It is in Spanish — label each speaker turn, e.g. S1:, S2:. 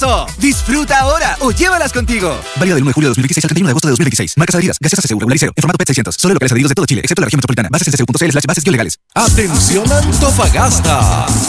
S1: Disfruta ahora o llévalas contigo. Válido del 1 de julio de 2026 al 31 de agosto de 2026. Marcas adheridas. Gaseosa CCU. Regular y Cero. En formato PET 600. Solo locales adheridos de todo Chile, excepto la región metropolitana. Bases en ccu.cl/bases-legales.
S2: Atención Antofagasta.